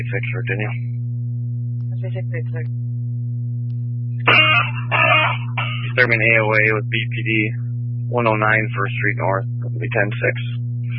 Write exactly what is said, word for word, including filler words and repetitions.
six, Virginia. Disturbing A O A with B P D one oh nine First Street North, ten six.